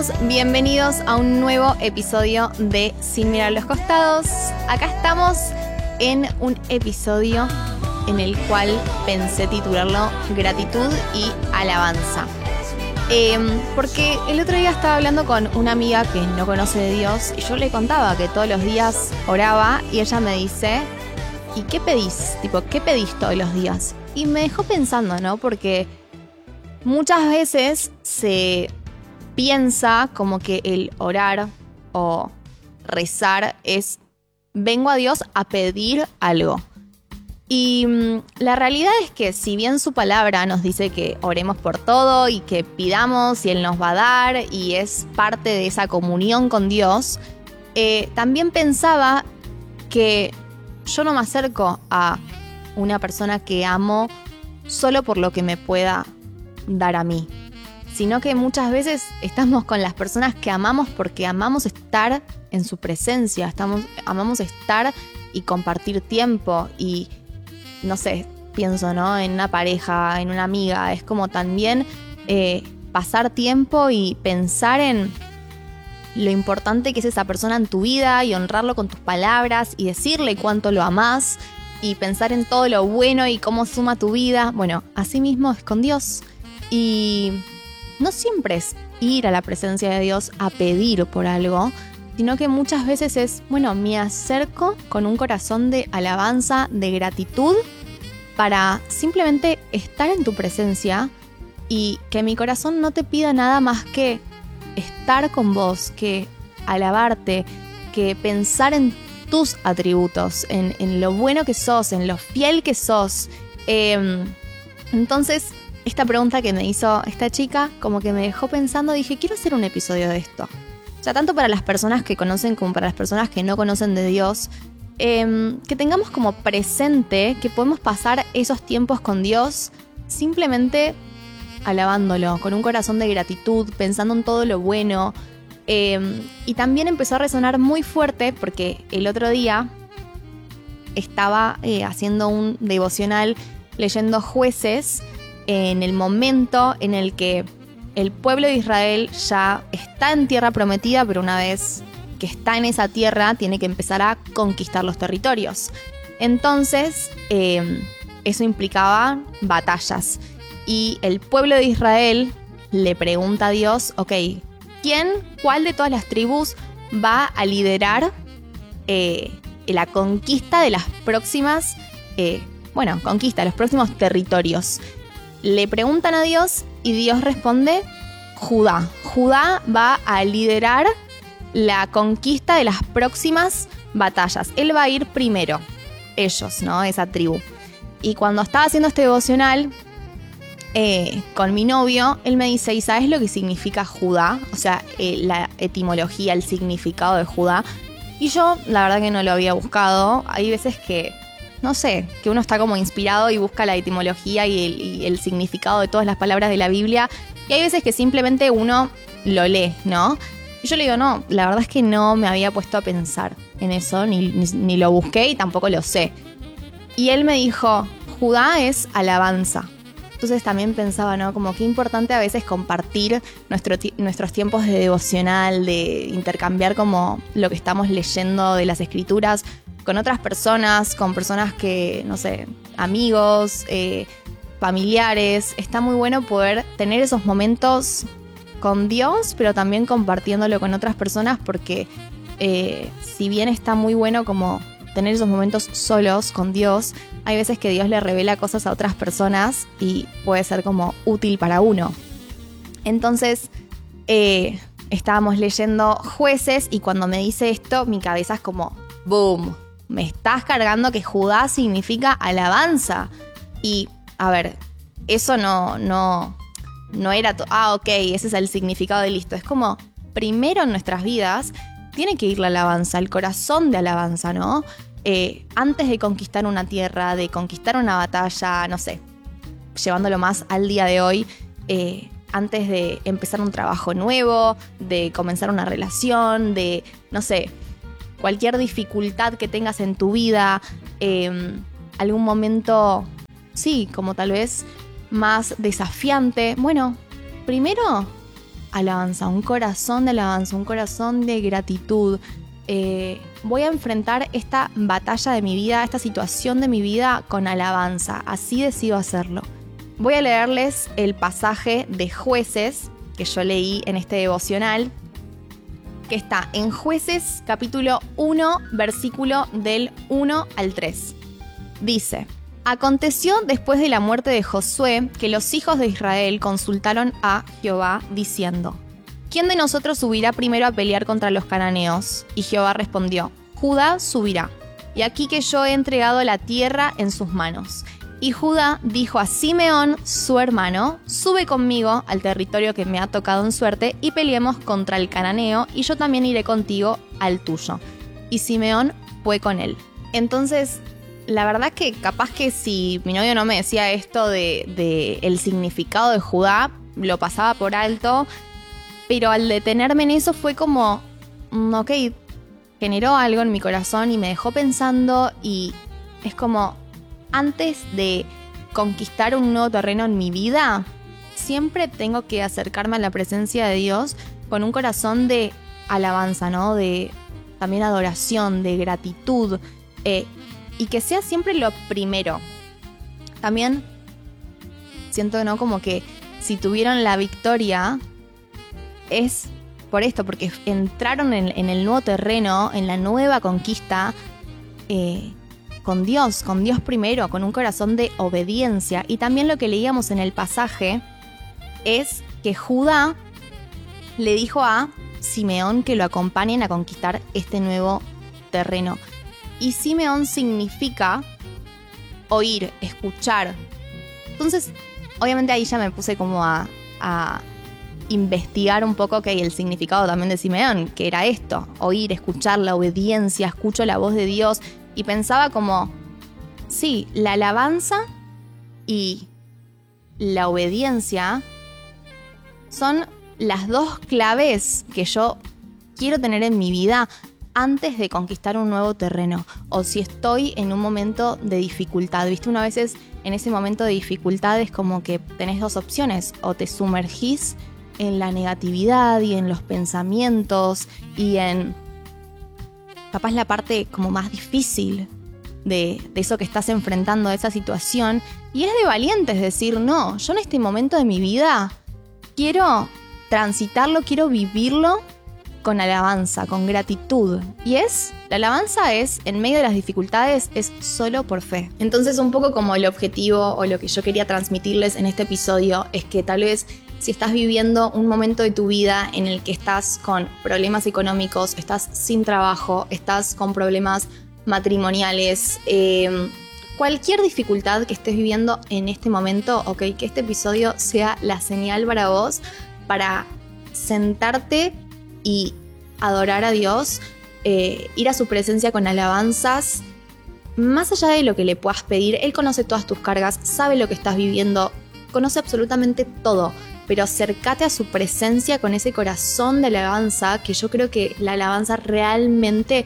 Bienvenidos a un nuevo episodio de Sin Mirar los Costados. Acá estamos en un episodio en el cual pensé titularlo Gratitud y Alabanza. Porque el otro día estaba hablando con una amiga que no conoce de Dios y yo le contaba que todos los días oraba y ella me dice, ¿y qué pedís? ¿Qué pedís todos los días? Y me dejó pensando, ¿no? Porque muchas veces se piensa como que el orar o rezar es vengo a Dios a pedir algo. Y la realidad es que si bien su palabra nos dice que oremos por todo y que pidamos y Él nos va a dar y es parte de esa comunión con Dios, también pensaba que yo no me acerco a una persona que amo solo por lo que me pueda dar a mí, sino que muchas veces estamos con las personas que amamos porque amamos estar en su presencia, amamos estar y compartir tiempo y, no sé, pienso, ¿no? En una pareja, en una amiga, es como también pasar tiempo y pensar en lo importante que es esa persona en tu vida y honrarlo con tus palabras y decirle cuánto lo amás y pensar en todo lo bueno y cómo suma tu vida. Bueno, así mismo es con Dios. Y no siempre es ir a la presencia de Dios a pedir por algo, sino que muchas veces es, bueno, me acerco con un corazón de alabanza, de gratitud, para simplemente estar en tu presencia y que mi corazón no te pida nada más que estar con vos, que alabarte, que pensar en tus atributos, en lo bueno que sos, en lo fiel que sos. Entonces, esta pregunta que me hizo esta chica como que me dejó pensando, dije, quiero hacer un episodio de esto. O sea, tanto para las personas que conocen como para las personas que no conocen de Dios, que tengamos como presente que podemos pasar esos tiempos con Dios simplemente alabándolo, con un corazón de gratitud, pensando en todo lo bueno. Y también empezó a resonar muy fuerte porque el otro día estaba haciendo un devocional leyendo Jueces, en el momento en el que el pueblo de Israel ya está en tierra prometida, pero una vez que está en esa tierra tiene que empezar a conquistar los territorios. Entonces, eso implicaba batallas. Y el pueblo de Israel le pregunta a Dios, ok, ¿cuál de todas las tribus va a liderar la conquista de las próximas, conquista de los próximos territorios? Le preguntan a Dios y Dios responde, Judá. Judá va a liderar la conquista de las próximas batallas. Él va a ir primero, ellos, ¿no? Esa tribu. Y cuando estaba haciendo este devocional con mi novio, él me dice, ¿y sabes lo que significa Judá? O sea, la etimología, el significado de Judá. Y yo, la verdad que no lo había buscado. Hay veces que no sé, que uno está como inspirado y busca la etimología y el significado de todas las palabras de la Biblia. Y hay veces que simplemente uno lo lee, ¿no? Y yo le digo, no, la verdad es que no me había puesto a pensar en eso, ni lo busqué y tampoco lo sé. Y él me dijo, Judá es alabanza. Entonces también pensaba, ¿no? Como qué importante a veces compartir nuestros tiempos de devocional, de intercambiar como lo que estamos leyendo de las escrituras con otras personas, con personas que, no sé, amigos, familiares. Está muy bueno poder tener esos momentos con Dios, pero también compartiéndolo con otras personas porque si bien está muy bueno como tener esos momentos solos con Dios, hay veces que Dios le revela cosas a otras personas y puede ser como útil para uno. Entonces, estábamos leyendo Jueces y cuando me dice esto, mi cabeza es como ¡boom! Me estás cargando que Judá significa alabanza. Y, a ver, eso no era... ok, ese es el significado de listo. Es como, primero en nuestras vidas tiene que ir la alabanza, el corazón de alabanza, ¿no? Antes de conquistar una tierra, de conquistar una batalla, no sé, llevándolo más al día de hoy, antes de empezar un trabajo nuevo, de comenzar una relación, de, no sé, cualquier dificultad que tengas en tu vida, algún momento, sí, como tal vez más desafiante. Bueno, primero alabanza, un corazón de alabanza, un corazón de gratitud. Voy a enfrentar esta batalla de mi vida, esta situación de mi vida con alabanza. Así decido hacerlo. Voy a leerles el pasaje de Jueces que yo leí en este devocional, que está en Jueces capítulo 1, versículo del 1 al 3. Dice: Aconteció después de la muerte de Josué que los hijos de Israel consultaron a Jehová diciendo: ¿Quién de nosotros subirá primero a pelear contra los cananeos? Y Jehová respondió: Judá subirá, y aquí que yo he entregado la tierra en sus manos. Y Judá dijo a Simeón, su hermano: Sube conmigo al territorio que me ha tocado en suerte y peleemos contra el cananeo, y yo también iré contigo al tuyo. Y Simeón fue con él. Entonces, la verdad que capaz que si mi novio no me decía esto de el significado de Judá, lo pasaba por alto, pero al detenerme en eso fue como, ok, generó algo en mi corazón y me dejó pensando, y es como, antes de conquistar un nuevo terreno en mi vida, siempre tengo que acercarme a la presencia de Dios con un corazón de alabanza, ¿no? De también adoración, de gratitud, y que sea siempre lo primero. También siento, ¿no? Como que si tuvieron la victoria es por esto, porque entraron en el nuevo terreno, en la nueva conquista, con Dios primero, con un corazón de obediencia. Y también lo que leíamos en el pasaje es que Judá le dijo a Simeón que lo acompañen a conquistar este nuevo terreno. Y Simeón significa oír, escuchar. Entonces, obviamente ahí ya me puse como a investigar un poco, el significado también de Simeón, que era esto: oír, escuchar, la obediencia, escucho la voz de Dios. Y pensaba como, sí, la alabanza y la obediencia son las dos claves que yo quiero tener en mi vida antes de conquistar un nuevo terreno, o si estoy en un momento de dificultad. ¿Viste? Una vez en ese momento de dificultad es como que tenés dos opciones: o te sumergís en la negatividad y en los pensamientos y en capaz la parte como más difícil de eso que estás enfrentando, de esa situación, y es de valientes decir: no, yo en este momento de mi vida quiero transitarlo, quiero vivirlo con alabanza, con gratitud. Y la alabanza en medio de las dificultades, es solo por fe. Entonces, un poco como el objetivo o lo que yo quería transmitirles en este episodio es que tal vez si estás viviendo un momento de tu vida en el que estás con problemas económicos, estás sin trabajo, estás con problemas matrimoniales, cualquier dificultad que estés viviendo en este momento, que este episodio sea la señal para vos, para sentarte y adorar a Dios, ir a su presencia con alabanzas. Más allá de lo que le puedas pedir, Él conoce todas tus cargas, sabe lo que estás viviendo, conoce absolutamente todo, pero acércate a su presencia con ese corazón de alabanza, que yo creo que la alabanza realmente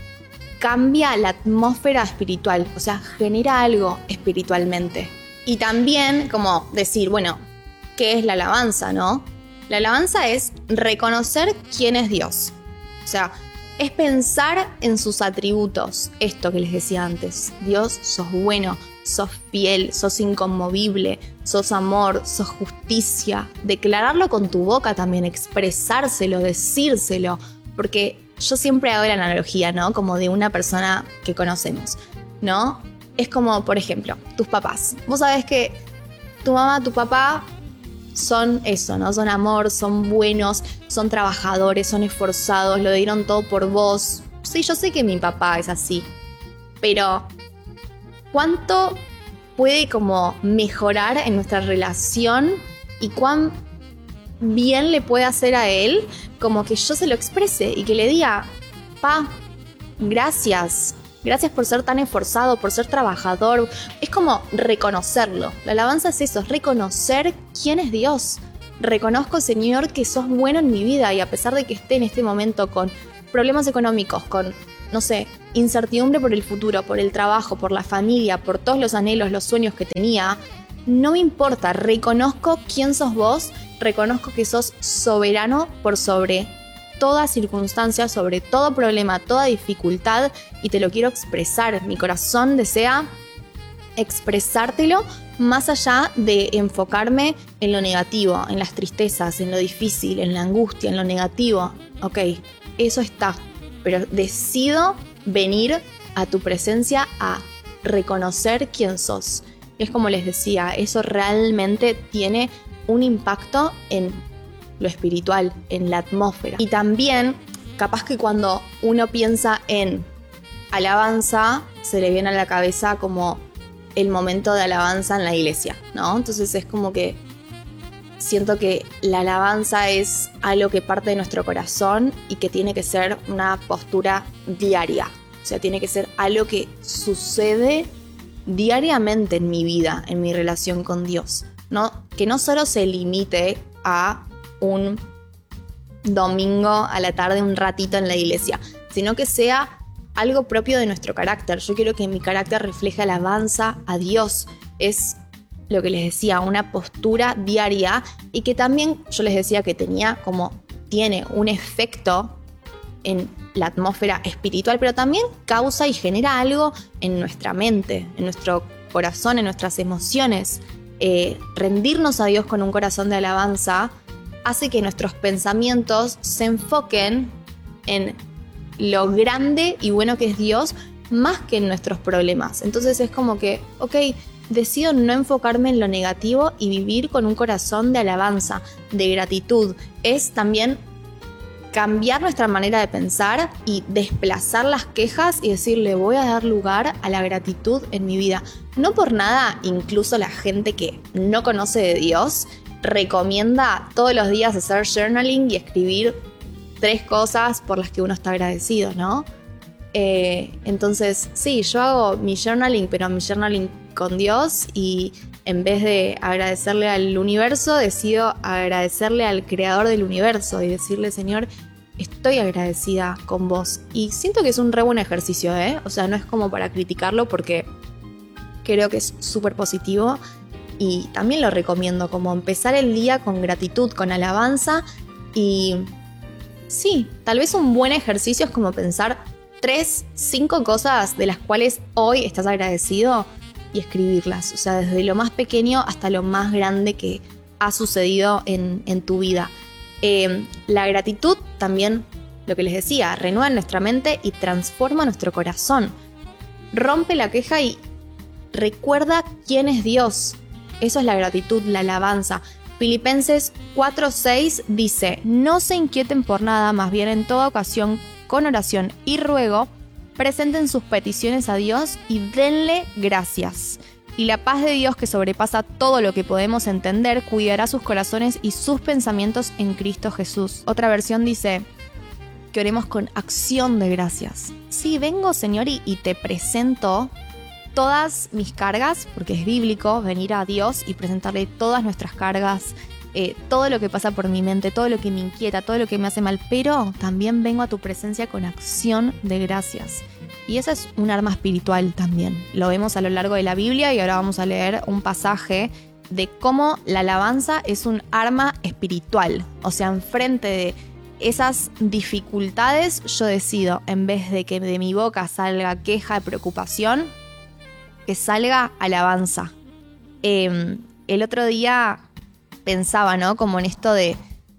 cambia la atmósfera espiritual, o sea, genera algo espiritualmente. Y también como decir, bueno, ¿qué es la alabanza, no? La alabanza es reconocer quién es Dios. O sea, es pensar en sus atributos. Esto que les decía antes. Dios, sos bueno, sos fiel, sos inconmovible, sos amor, sos justicia. Declararlo con tu boca también, expresárselo, decírselo. Porque yo siempre hago la analogía, ¿no? Como de una persona que conocemos, ¿no? Es como, por ejemplo, tus papás. Vos sabés que tu mamá, tu papá son eso, ¿no? Son amor, son buenos, son trabajadores, son esforzados, lo dieron todo por vos. Sí, yo sé que mi papá es así, pero ¿cuánto puede como mejorar en nuestra relación y cuán bien le puede hacer a él como que yo se lo exprese y que le diga: pa, gracias por ser tan esforzado, por ser trabajador? Es como reconocerlo. La alabanza es eso, es reconocer quién es Dios. Reconozco, Señor, que sos bueno en mi vida, y a pesar de que esté en este momento con problemas económicos, con, no sé, incertidumbre por el futuro, por el trabajo, por la familia, por todos los anhelos, los sueños que tenía, no me importa, reconozco quién sos vos, reconozco que sos soberano por sobre toda circunstancia, sobre todo problema, toda dificultad, y te lo quiero expresar. Mi corazón desea expresártelo más allá de enfocarme en lo negativo, en las tristezas, en lo difícil, en la angustia, en lo negativo. Ok, eso está, pero decido venir a tu presencia a reconocer quién sos. Y es como les decía, eso realmente tiene un impacto en lo espiritual, en la atmósfera. Y también, capaz que cuando uno piensa en alabanza, se le viene a la cabeza como el momento de alabanza en la iglesia, ¿no? Entonces es como que siento que la alabanza es algo que parte de nuestro corazón y que tiene que ser una postura diaria. O sea, tiene que ser algo que sucede diariamente en mi vida, en mi relación con Dios, ¿no? Que no solo se limite a un domingo a la tarde, un ratito en la iglesia, sino que sea algo propio de nuestro carácter. Yo quiero que mi carácter refleje alabanza a Dios. Es lo que les decía, una postura diaria, y que también yo les decía que tiene un efecto en la atmósfera espiritual, pero también causa y genera algo en nuestra mente, en nuestro corazón, en nuestras emociones. Rendirnos a Dios con un corazón de alabanza hace que nuestros pensamientos se enfoquen en lo grande y bueno que es Dios, más que en nuestros problemas. Entonces es como que, ok, decido no enfocarme en lo negativo y vivir con un corazón de alabanza, de gratitud. Es también cambiar nuestra manera de pensar y desplazar las quejas y decirle, voy a dar lugar a la gratitud en mi vida. No por nada, incluso la gente que no conoce de Dios recomienda todos los días hacer journaling y escribir 3 cosas por las que uno está agradecido, ¿no? Entonces, sí, yo hago mi journaling, pero mi journaling con Dios, y en vez de agradecerle al universo, decido agradecerle al creador del universo y decirle, Señor, estoy agradecida con vos. Y siento que es un re buen ejercicio, ¿eh? O sea, no es como para criticarlo, porque creo que es súper positivo y también lo recomiendo, como empezar el día con gratitud, con alabanza. Y sí, tal vez un buen ejercicio es como pensar 3, 5 cosas de las cuales hoy estás agradecido y escribirlas. O sea, desde lo más pequeño hasta lo más grande que ha sucedido en tu vida. La gratitud también, lo que les decía, renueva nuestra mente y transforma nuestro corazón. Rompe la queja y recuerda quién es Dios. Eso es la gratitud, la alabanza. Filipenses 4:6 dice, no se inquieten por nada, más bien en toda ocasión, con oración y ruego, presenten sus peticiones a Dios y denle gracias. Y la paz de Dios, que sobrepasa todo lo que podemos entender, cuidará sus corazones y sus pensamientos en Cristo Jesús. Otra versión dice que oremos con acción de gracias. Sí, vengo, Señor, y te presento todas mis cargas, porque es bíblico venir a Dios y presentarle todas nuestras cargas, todo lo que pasa por mi mente, todo lo que me inquieta, todo lo que me hace mal, pero también vengo a tu presencia con acción de gracias. Y esa es un arma espiritual también. Lo vemos a lo largo de la Biblia, y ahora vamos a leer un pasaje de cómo la alabanza es un arma espiritual. O sea, enfrente de esas dificultades, yo decido, en vez de que de mi boca salga queja, preocupación, que salga alabanza. El otro día pensaba, ¿no? Como en esto de...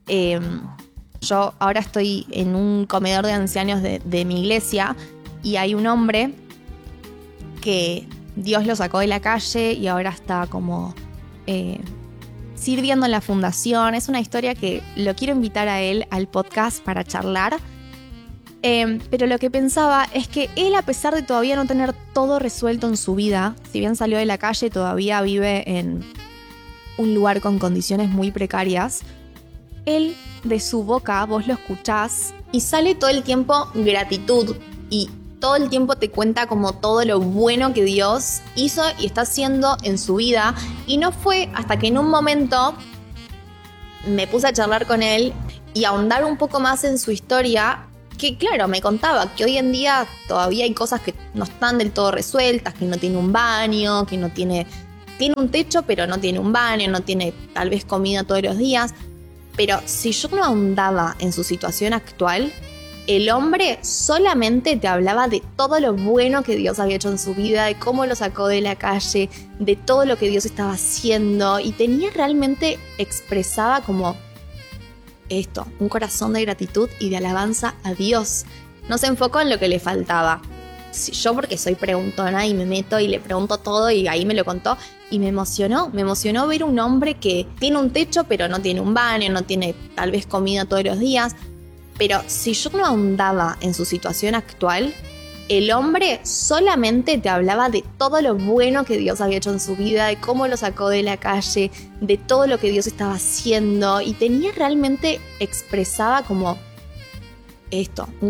yo ahora estoy en un comedor de ancianos de mi iglesia, y hay un hombre que Dios lo sacó de la calle y ahora está como sirviendo en la fundación. Es una historia que lo quiero invitar a él al podcast para charlar. Pero lo que pensaba es que él, a pesar de todavía no tener todo resuelto en su vida, si bien salió de la calle, todavía vive en un lugar con condiciones muy precarias. Él, de su boca, vos lo escuchás y sale todo el tiempo gratitud, y todo el tiempo te cuenta como todo lo bueno que Dios hizo y está haciendo en su vida. Y no fue hasta que en un momento me puse a charlar con él y a ahondar un poco más en su historia, que claro, me contaba que hoy en día todavía hay cosas que no están del todo resueltas, que no tiene un baño, que no tiene tiene un techo pero no tiene un baño, no tiene tal vez comida todos los días. Pero si yo no ahondaba en su situación actual, el hombre solamente te hablaba de todo lo bueno que Dios había hecho en su vida, de cómo lo sacó de la calle, de todo lo que Dios estaba haciendo, y expresaba como esto, un corazón de gratitud y de alabanza a Dios. No se enfocó en lo que le faltaba. Yo, porque soy preguntona y me meto y le pregunto todo, y ahí me lo contó y me emocionó ver un hombre que tiene un techo pero no tiene un baño, no tiene tal vez comida todos los días. Pero si yo no ahondaba en su situación actual, el hombre solamente te hablaba de todo lo bueno que Dios había hecho en su vida, de cómo lo sacó de la calle, de todo lo que Dios estaba haciendo, y expresaba como esto, un